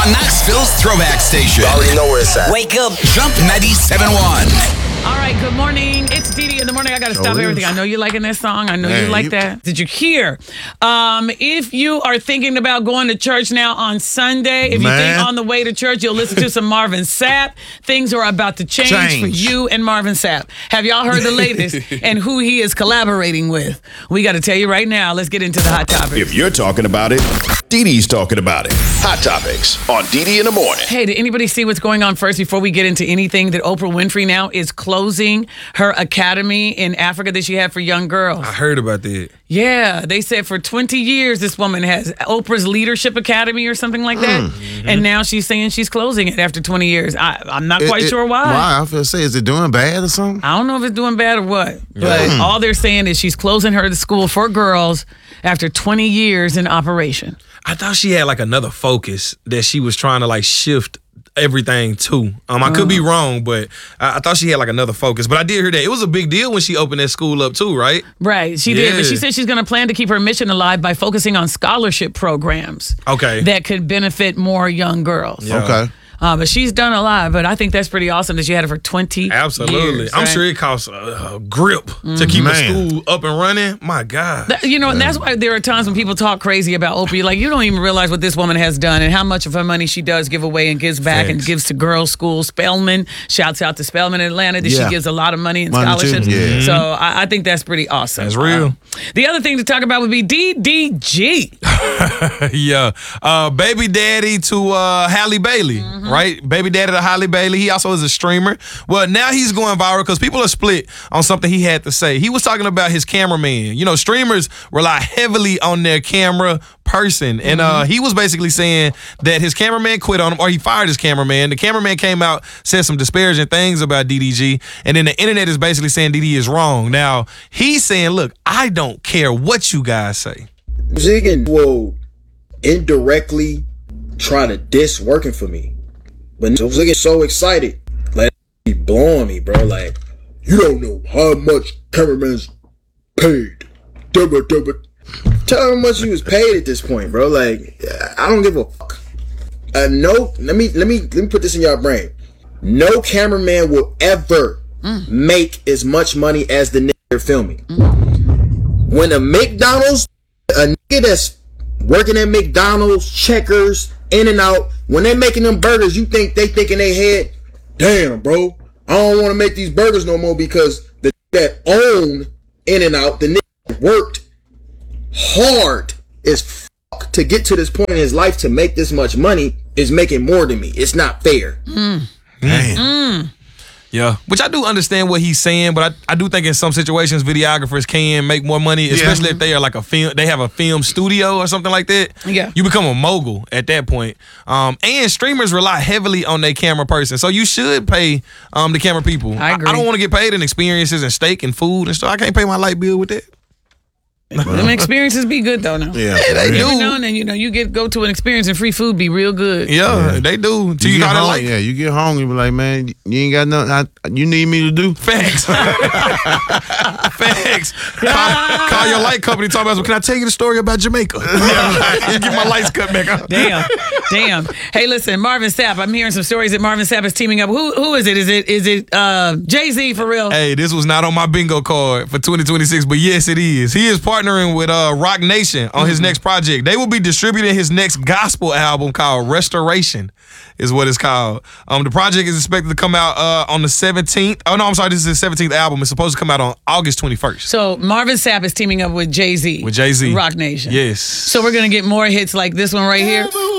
Knoxville's throwback station. You already know where it's at. Wake up. Jump 97.1. All right, good morning. It's Dee in the morning. I got to stop everything. I know you're liking that song. I know you like that. Did you hear? If you are thinking about going to church now on Sunday, if you think on the way to church, you'll listen to some Marvin Sapp. Things are about to change for you and Marvin Sapp. Have y'all heard the latest and who he is collaborating with? We got to tell you right now. Let's get into the hot topics. If you're talking about it, Dee Dee's talking about it. Hot Topics on Dee in the morning. Hey, did anybody see what's going on first before we get into anything? That Oprah Winfrey now is closing her academy in Africa that she had for young girls. I heard about that. Yeah, they said for 20 years this woman has Oprah's Leadership Academy or something like that. And now she's saying she's closing it after 20 years. I'm not quite sure why. Why? I feel say, is it doing bad or something? I don't know if it's doing bad or what. But all they're saying is she's closing her school for girls after 20 years in operation. I thought she had like another focus that she was trying to like shift everything to. I could be wrong, but I thought she had like another focus. But I did hear that it was a big deal when she opened that school up too, right? Right, she did. But she said she's going to plan to keep her mission alive by focusing on scholarship programs. Okay. That could benefit more young girls. Yeah. Okay. But she's done a lot. But I think that's pretty awesome that she had it for 20 Absolutely. years. I'm right? sure it costs a grip to keep a school up and running. My God. And that's why there are times when people talk crazy about Oprah. You're like, you don't even realize what this woman has done and how much of her money she does give away and gives back and gives to girls' schools. Spelman, shouts out to Spelman in Atlanta that she gives a lot of money in scholarships. Yeah. So I think that's pretty awesome. That's real. The other thing to talk about would be DDG. Yeah. Baby daddy to Halle Bailey, right? Baby daddy to Halle Bailey. He also is a streamer. Well, now he's going viral because people are split on something he had to say. He was talking about his cameraman. You know, streamers rely heavily on their camera person. And he was basically saying that his cameraman quit on him, or he fired his cameraman. The cameraman came out, said some disparaging things about DDG, and then the internet is basically saying DD is wrong. Now, he's saying, look, I don't care what you guys say. Ziggin will indirectly try to diss working for me. But Ziggin so excited. Like, he blowing me, bro. Like, you don't know how much cameraman's paid. Tell him how much he was paid at this point, bro. Like, I don't give a fuck. No, let me put this in y'all brain. No cameraman will ever make as much money as the nigga they're filming. When a McDonald's, a nigga that's working at McDonald's, Checkers, In-N-Out, when they're making them burgers, you think they think in their head, damn, bro, I don't want to make these burgers no more because the that own In-N-Out, the nigga worked hard as fuck to get to this point in his life to make this much money is making more than me. It's not fair. Yeah, which I do understand what he's saying, but I do think in some situations videographers can make more money, especially if they are like they have a film studio or something like that. Yeah, you become a mogul at that point. And streamers rely heavily on their camera person, so you should pay the camera people. I agree. I don't want to get paid in experiences and steak and food and stuff. I can't pay my light bill with that. Them experiences be good though now. Yeah, they do. Every now and then, you go to an experience and free food be real good. Yeah, they do. Till you gotta like. Yeah, you get home, you be like, man, you ain't got nothing you need me to do. Facts. Facts. Call your light company. Talk about, can I tell you the story about Jamaica? Get my lights cut back on. Damn. Hey, listen, Marvin Sapp. I'm hearing some stories that Marvin Sapp is teaming up. Who is it? Is it Jay-Z for real? Hey, this was not on my bingo card for 2026, but yes, it is. He is partnering with Rock Nation on his next project. They will be distributing his next gospel album called Restoration, is what it's called. The project is expected to come out on the 17th. Oh, no, I'm sorry. This is his 17th album. It's supposed to come out on August 21st. So Marvin Sapp is teaming up with Jay-Z. With Jay-Z. Rock Nation. Yes. So we're going to get more hits like this one right here.